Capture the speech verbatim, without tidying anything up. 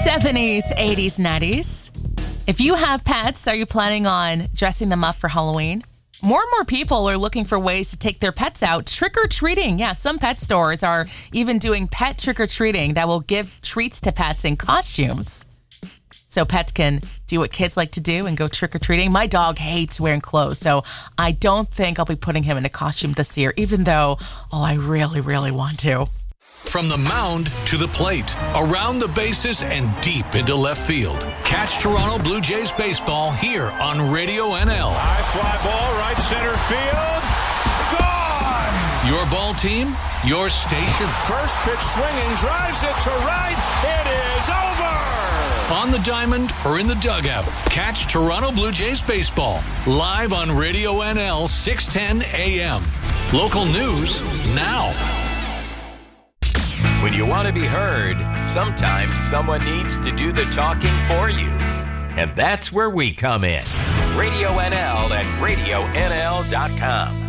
seventies, eighties, nineties. If you have pets, are you planning on dressing them up for Halloween? More and more people are looking for ways to take their pets out trick-or-treating. Yeah, some pet stores are even doing pet trick-or-treating that will give treats to pets in costumes. So pets can do what kids like to do and go trick-or-treating. My dog hates wearing clothes, so I don't think I'll be putting him in a costume this year, even though, oh, I really, really want to. From the mound to the plate, around the bases and deep into left field. Catch Toronto Blue Jays baseball here on Radio N L. High fly ball, right center field. Gone! Your ball team, your station. First pitch swinging, drives it to right. It is over! On the diamond or in the dugout, catch Toronto Blue Jays baseball live on Radio N L six ten A M. Local news now. When you want to be heard, sometimes someone needs to do the talking for you. And that's where we come in. Radio N L and radio N L dot com.